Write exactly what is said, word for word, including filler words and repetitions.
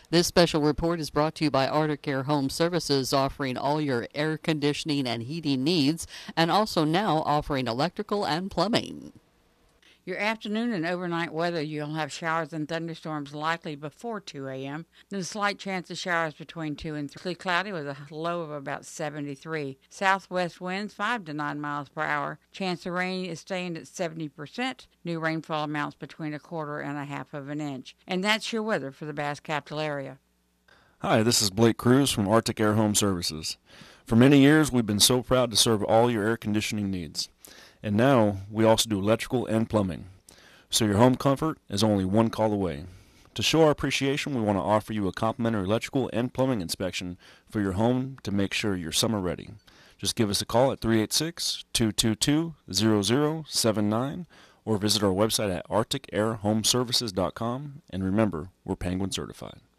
This special report is brought to you by Arctic Air Home Services, offering all your air conditioning and heating needs, and also now offering electrical and plumbing. Your afternoon and overnight weather, you'll have showers and thunderstorms likely before two a.m. There's a slight chance of showers between two and three. Cloudy with a low of about seventy-three. Southwest winds five to nine miles per hour. Chance of rain is staying at seventy percent. New rainfall amounts between a quarter and a half of an inch. And that's your weather for the Bass Capital area. Hi, this is Blake Cruz from Arctic Air Home Services. For many years, we've been so proud to serve all your air conditioning needs. And now, we also do electrical and plumbing. So your home comfort is only one call away. To show our appreciation, we want to offer you a complimentary electrical and plumbing inspection for your home to make sure you're summer ready. Just give us a call at three eight six, two two two, zero zero seven nine or visit our website at arctic air home services dot com. And remember, we're Penguin certified.